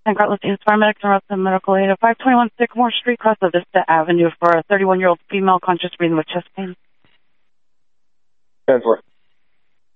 St. Carlos East Paramedics and Ruston Medical Aid at 521 Sycamore Street, across the Vista Avenue for a 31-year-old female conscious breathing with chest pain. 10-4.